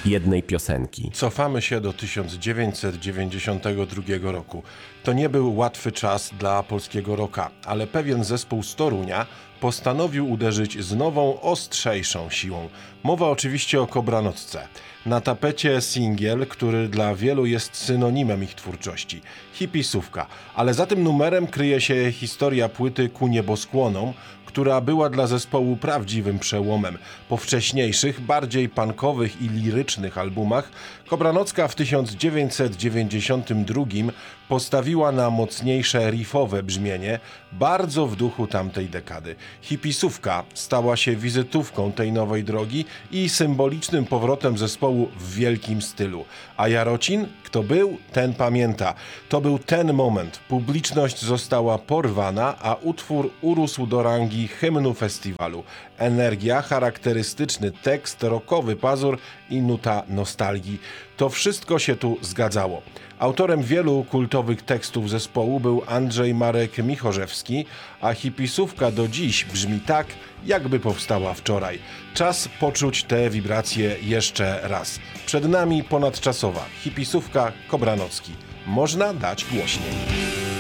jednej piosenki. Cofamy się do 1992 roku. To nie był łatwy czas dla polskiego rocka, ale pewien zespół z Torunia postanowił uderzyć z nową, ostrzejszą siłą. Mowa oczywiście o Kobranocce. Na tapecie singiel, który dla wielu jest synonimem ich twórczości. Hipisówka. Ale za tym numerem kryje się historia płyty Ku nieboskłonom, która była dla zespołu prawdziwym przełomem. Po wcześniejszych, bardziej punkowych i lirycznych albumach Kobranocka w 1992 postawiła na mocniejsze riffowe brzmienie, bardzo w duchu tamtej dekady. Hipisówka stała się wizytówką tej nowej drogi i symbolicznym powrotem zespołu w wielkim stylu. A Jarocin? Kto był, ten pamięta. To był ten moment. Publiczność została porwana, a utwór urósł do rangi hymnu festiwalu. Energia, charakterystyczny tekst, rockowy pazur i nuta nostalgii. To wszystko się tu zgadzało. Autorem wielu kultowych tekstów zespołu był Andrzej Marek Michorzewski, a hipisówka do dziś brzmi tak, jakby powstała wczoraj. Czas poczuć te wibracje jeszcze raz. Przed nami ponadczasowa hipisówka Kobranocki. Można dać głośniej.